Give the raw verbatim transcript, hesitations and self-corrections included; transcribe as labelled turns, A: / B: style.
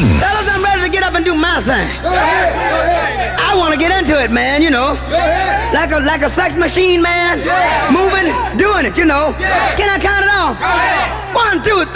A: Fellas, I'm ready to get up and do my thing. I want to get into it, man, you know. Like a like a sex machine, man. Moving, doing it, you know. Can I count it off? One, two,